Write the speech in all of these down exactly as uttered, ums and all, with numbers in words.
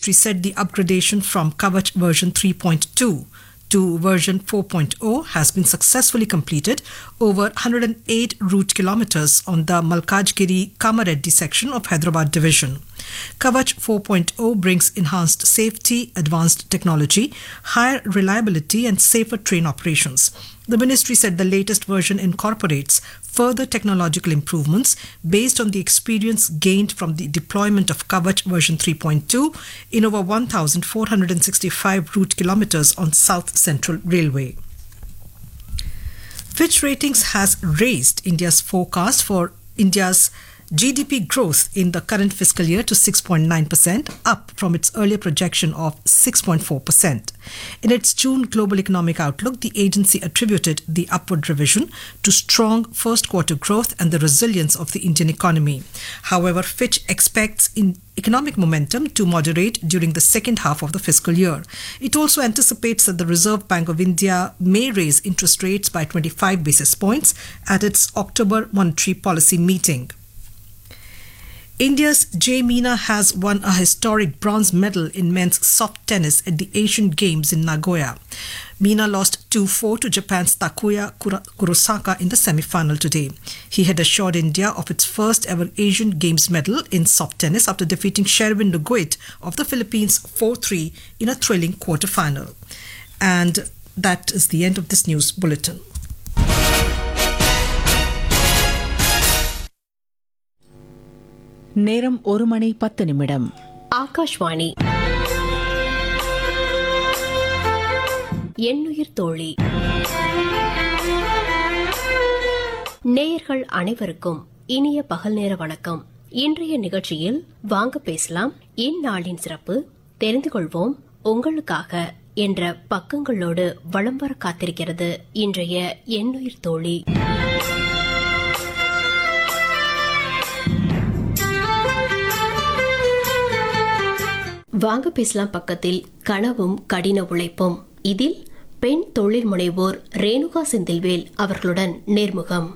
ministry said the upgradation from Kavach version three point two to version four point oh has been successfully completed over one hundred eight route kilometers on the Malkajgiri-Kamareddy section of Hyderabad division. Kavach four point oh brings enhanced safety, advanced technology, higher reliability and safer train operations. The ministry said the latest version incorporates further technological improvements based on the experience gained from the deployment of Kavach version three point two in over one thousand four hundred sixty-five route kilometers on South Central Railway. Fitch Ratings has raised India's forecast for India's G D P growth in the current fiscal year to six point nine percent, up from its earlier projection of six point four percent. In its June Global Economic Outlook, the agency attributed the upward revision to strong first quarter growth and the resilience of the Indian economy. However, Fitch expects in economic momentum to moderate during the second half of the fiscal year. It also anticipates that the Reserve Bank of India may raise interest rates by twenty-five basis points at its October monetary policy meeting. India's Jay Meena has won a historic bronze medal in men's soft tennis at the Asian Games in Nagoya. Meena lost two four to Japan's Takuya Kurosaka in the semi-final today. He had assured India of its first ever Asian Games medal in soft tennis after defeating Sherwin Nogueit of the Philippines four three in a thrilling quarter-final. And that is the end of this news bulletin. நேரம் ஒரு மணி பத்து நிமிடம். ஆகாஷ்வாணி. எண்ணுயிர் தோழி. நேயர்கள் அனைவருக்கும் இனிய பகல் நேர வணக்கம். இன்றைய நிகழ்ச்சியில் வாங்க பேசலாம், இந்நாளின் சிறப்பு தெரிந்து கொள்வோம் உங்களுக்காக என்ற பக்கங்களோடு வலம் வர காத்திருக்கிறது இன்றைய எண்ணுயிர் தோழி. வாங்க பேசலாம் பக்கத்தில் கனவும் கடின உழைப்பும். இதில் பெண் தொழில் முனைவோர் ரேணுகா செந்தில்வேல் அவர்களுடன் நேர்முகம்.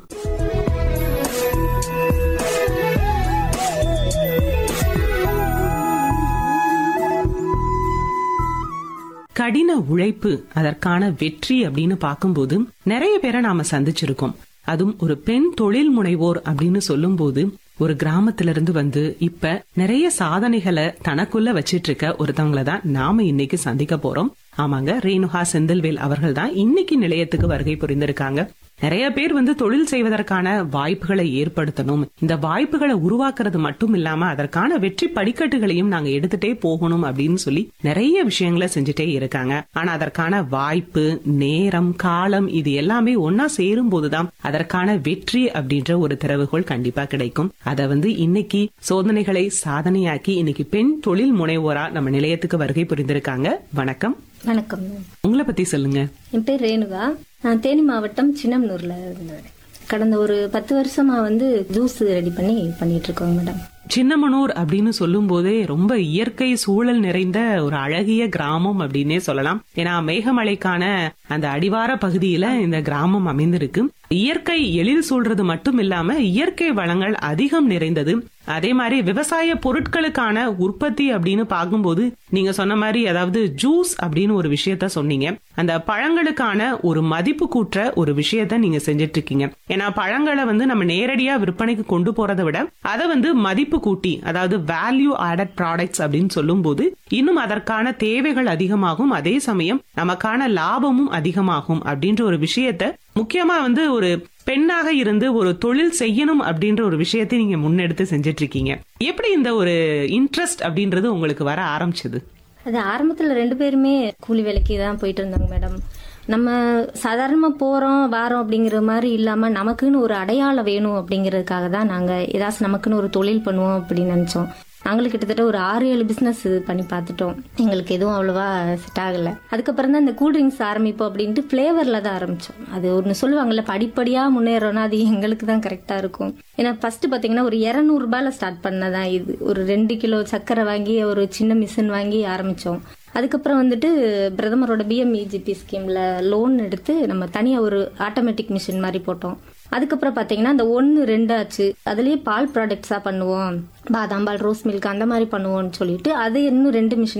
கடின உழைப்பு, அதற்கான வெற்றி அப்படின்னு பார்க்கும்போது நிறைய பேரை நாம சந்திச்சிருக்கோம். அதுவும் ஒரு பெண் தொழில் முனைவோர் அப்படின்னு சொல்லும் போது ஒரு கிராமத்துல இருந்து வந்து இப்ப நிறைய சாதனைகளை தனக்குள்ள வச்சிட்டு இருக்க ஒருத்தவங்களை தான் நாம இன்னைக்கு சந்திக்க போறோம். ஆமாங்க, ரேணுகா செந்தில்வேல் அவர்கள் தான் இன்னைக்கு நிலையத்துக்கு வருகை புரிந்திருக்காங்க. நிறைய பேர் வந்து தொழில் செய்வதற்கான வாய்ப்புகளை ஏற்படுத்தணும், இந்த வாய்ப்புகளை உருவாக்குறது மட்டும் இல்லாம அதற்கான வெற்றி படிக்கட்டுகளையும் நாங்க எடுத்துட்டே போகணும் அப்படின்னு சொல்லி நிறைய விஷயங்களை செஞ்சுட்டே இருக்காங்க. ஆனா அதற்கான வாய்ப்பு, நேரம், காலம் இது எல்லாமே ஒன்னா சேரும் போதுதான் அதற்கான வெற்றி அப்படின்ற ஒரு திறவுகோல் கண்டிப்பா கிடைக்கும். அத வந்து இன்னைக்கு சோதனைகளை சாதனையாக்கி இன்னைக்கு பெண் தொழில் முனைவோரா நம்ம நிலையத்துக்கு வருகை புரிந்திருக்காங்க. வணக்கம். வணக்கம். உங்களை பத்தி சொல்லுங்க. என் பேர் ரேணுகா. நான் தேனி மாவட்டம் சின்னமனூர்ல இருந்தேன். கடந்த ஒரு பத்து வருஷமா வந்து ஜூஸ் ரெடி பண்ணி பண்ணிட்டு இருக்கோங்க மேடம். சின்னமனூர் அப்படின்னு சொல்லும் போதே ரொம்ப இயற்கை சூழல் நிறைந்த ஒரு அழகிய கிராமம் அப்படின்னே சொல்லலாம். ஏன்னா மேகமலைக்கான அந்த அடிவார பகுதியில இந்த கிராமம் அமைந்திருக்கு. இயற்கை எழில் சூழ்றது மட்டும் இல்லாம இயற்கை வளங்கள் அதிகம் நிறைந்தது. அதே மாதிரி விவசாய பொருட்களுக்கான உற்பத்தி அப்படின்னு பார்க்கும்போது நீங்க சொன்ன மாதிரி, அதாவது ஜூஸ் அப்படின்னு ஒரு விஷயத்த சொன்னீங்க. அந்த பழங்களுக்கான ஒரு மதிப்பு கூற்ற ஒரு விஷயத்த நீங்க செஞ்சிட்டு இருக்கீங்க. ஏன்னா பழங்களை வந்து நம்ம நேரடியா விற்பனைக்கு கொண்டு போறதை விட அதை வந்து மதிப்பு கூட்டி, அதாவது வேல்யூ ஆடட் ப்ராடக்ட்ஸ் அப்படின்னு சொல்லும் போது இன்னும் அதற்கான தேவைகள் அதிகமாகும், அதே சமயம் நமக்கான லாபமும் அதிகமாகும் அப்படின்ற ஒரு விஷயத்த முக்கியமா வந்து ஒரு பெண்ணாக இருந்து ஒரு தொழில் செய்யணும் அப்படின்ற ஒரு விஷயத்தை நீங்க முன்னெடுத்து செஞ்சிட்டு இருக்கீங்க. எப்படி இந்த ஒரு இன்ட்ரெஸ்ட் அப்படின்றது உங்களுக்கு வர ஆரம்பிச்சது? அது ஆரம்பத்துல ரெண்டு பேருமே கூலி வேலைக்கு தான் போயிட்டு இருந்தாங்க மேடம். நம்ம சாதாரணமா போறோம் வாரோம் அப்படிங்கிற மாதிரி இல்லாம நமக்குன்னு ஒரு அடையாளம் வேணும் அப்படிங்கறதுக்காக தான் நாங்க ஏதாச்சும் நமக்குன்னு ஒரு தொழில் பண்ணுவோம் அப்படின்னு நினைச்சோம். நாங்களும் கிட்டத்தட்ட ஒரு ஆறு ஏழு பிசினஸ் பண்ணி பார்த்துட்டோம். எங்களுக்கு எதுவும் அவ்வளவா செட் ஆகல. அதுக்கப்புறம் தான் இந்த கூல்ட்ரிங்க்ஸ் ஆரம்பிப்போம் அப்படின்ட்டு பிளேவர்ல தான் ஆரம்பிச்சோம். அது ஒன்னு சொல்லுவாங்கல்ல, படிப்படியா முன்னேறோம்னா அது எங்களுக்கு தான் கரெக்டா இருக்கும். ஏன்னா ஃபர்ஸ்ட் பாத்தீங்கன்னா ஒரு இருநூறு ரூபாயில ஸ்டார்ட் பண்ணதான் இது. ஒரு ரெண்டு கிலோ சக்கரை வாங்கி ஒரு சின்ன மிஷின் வாங்கி ஆரம்பிச்சோம். அதுக்கப்புறம் வந்துட்டு பிரதமரோட பிஎம்இஜிபி ஸ்கீம்ல லோன் எடுத்து நம்ம தனியா ஒரு ஆட்டோமேட்டிக் மிஷின் மாதிரி போட்டோம். அதுக்கப்புறம் பாத்தீங்கன்னா அந்த ஒன்னு ரெண்டு ஆச்சு. அதுலயே பால் ப்ராடக்ட்ஸா பண்ணுவோம், பாதாம் பால், ரோஸ் மில்க் அந்த மாதிரி பண்ணுவோம்னு சொல்லிட்டு அது இன்னும் ரெண்டு மிஷின்